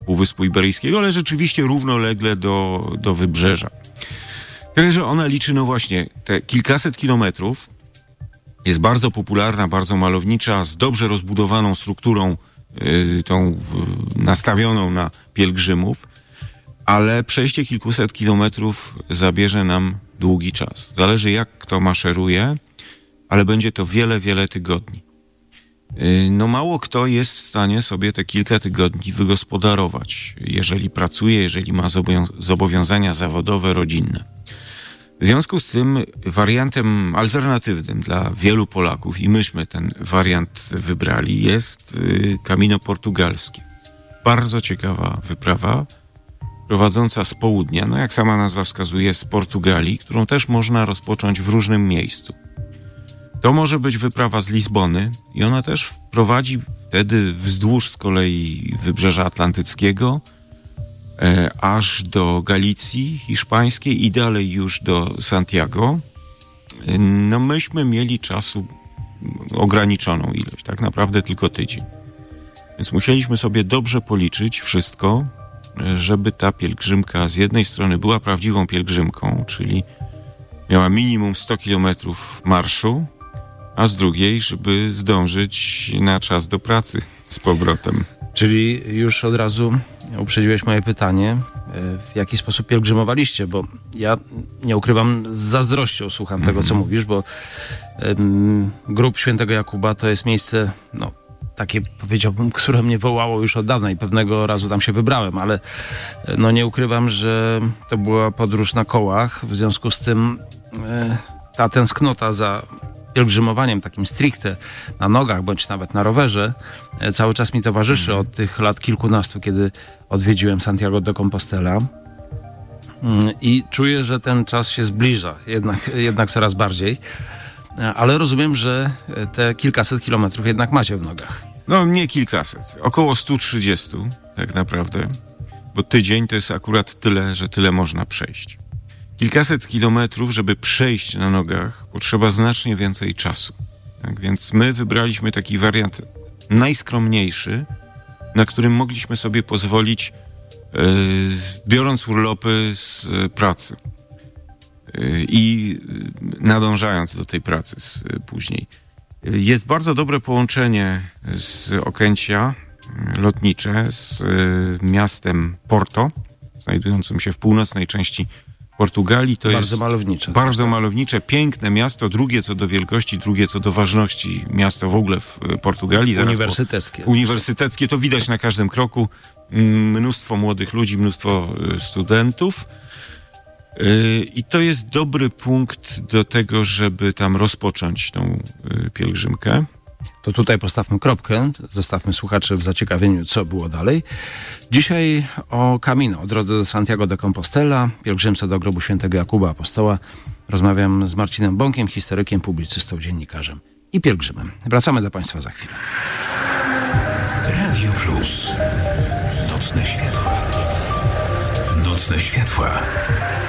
Półwyspu Iberyjskiego, ale rzeczywiście równolegle do wybrzeża. Tyle, że ona liczy, no właśnie, te kilkaset kilometrów, jest bardzo popularna, bardzo malownicza, z dobrze rozbudowaną strukturą, tą nastawioną na pielgrzymów, ale przejście kilkuset kilometrów zabierze nam długi czas. Zależy, jak kto maszeruje, ale będzie to wiele, wiele tygodni. No mało kto jest w stanie sobie te kilka tygodni wygospodarować, jeżeli pracuje, jeżeli ma zobowiązania zawodowe, rodzinne. W związku z tym wariantem alternatywnym dla wielu Polaków, i myśmy ten wariant wybrali, jest Camino Portugalskie. Bardzo ciekawa wyprawa, prowadząca z południa, no jak sama nazwa wskazuje, z Portugalii, którą też można rozpocząć w różnym miejscu. To może być wyprawa z Lizbony i ona też prowadzi wtedy wzdłuż z kolei Wybrzeża Atlantyckiego, aż do Galicji hiszpańskiej i dalej już do Santiago. No myśmy mieli czasu ograniczoną ilość, tak naprawdę tylko tydzień. Więc musieliśmy sobie dobrze policzyć wszystko, żeby ta pielgrzymka z jednej strony była prawdziwą pielgrzymką, czyli miała minimum 100 kilometrów marszu, a z drugiej, żeby zdążyć na czas do pracy z powrotem. Czyli już od razu uprzedziłeś moje pytanie, w jaki sposób pielgrzymowaliście, bo ja nie ukrywam, z zazdrością słucham tego, co mówisz, bo Grób Świętego Jakuba to jest miejsce, no takie powiedziałbym, które mnie wołało już od dawna i pewnego razu tam się wybrałem, ale no nie ukrywam, że to była podróż na kołach, w związku z tym ta tęsknota za pielgrzymowaniem takim stricte na nogach, bądź nawet na rowerze, cały czas mi towarzyszy od tych lat kilkunastu, kiedy odwiedziłem Santiago de Compostela i czuję, że ten czas się zbliża, jednak coraz bardziej, ale rozumiem, że te kilkaset kilometrów jednak macie w nogach. No nie kilkaset, około 130 tak naprawdę, bo tydzień to jest akurat tyle, że tyle można przejść. Kilkaset kilometrów, żeby przejść na nogach, potrzeba znacznie więcej czasu. Tak więc my wybraliśmy taki wariant najskromniejszy, na którym mogliśmy sobie pozwolić, biorąc urlopy z pracy i nadążając do tej pracy później. Jest bardzo dobre połączenie z Okęcia lotnicze z miastem Porto, znajdującym się w północnej części Portugalii. To bardzo jest malownicze. Bardzo malownicze, piękne miasto, drugie co do wielkości, drugie co do ważności miasto w ogóle w Portugalii. Uniwersyteckie. Uniwersyteckie, to widać na każdym kroku. Mnóstwo młodych ludzi, mnóstwo studentów. I to jest dobry punkt do tego, żeby tam rozpocząć tą pielgrzymkę. To tutaj postawmy kropkę, zostawmy słuchaczy w zaciekawieniu, co było dalej. Dzisiaj o Camino, o drodze do Santiago de Compostela, pielgrzymce do grobu świętego Jakuba Apostoła. Rozmawiam z Marcinem Bąkiem, historykiem, publicystą, dziennikarzem i pielgrzymem. Wracamy do Państwa za chwilę. Radio Plus. Nocne światła. Nocne światła.